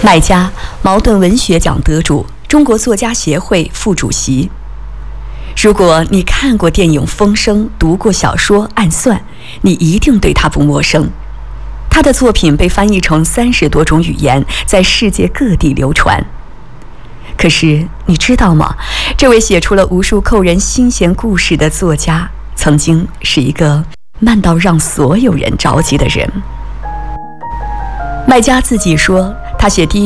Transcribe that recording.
麦家，茅盾文学奖得主，中国作家协会副主席。如果你看过电影《风声》，读过小说《暗算》，你一定对他不陌生。他的作品被翻译成30多种语言，在世界各地流传。可是你知道吗？这位写出了无数扣人心弦故事的作家，曾经是一个慢到让所有人着急的人。麦家自己说，他写第一